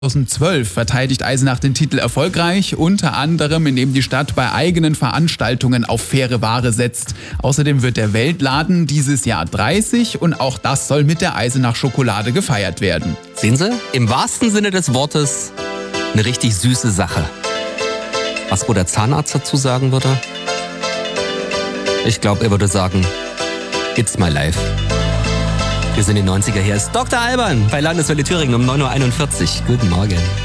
2012 verteidigt Eisenach den Titel erfolgreich, unter anderem indem die Stadt bei eigenen Veranstaltungen auf faire Ware setzt. Außerdem wird der Weltladen dieses Jahr 30 und auch das soll mit der Eisenach-Schokolade gefeiert werden. Sehen Sie, im wahrsten Sinne des Wortes eine richtig süße Sache. Was wohl der Zahnarzt dazu sagen würde? Ich glaube, er würde sagen, it's my life. Wir sind in den 90er. Hier ist Dr. Alban bei Landeswelle Thüringen um 9.41 Uhr. Guten Morgen.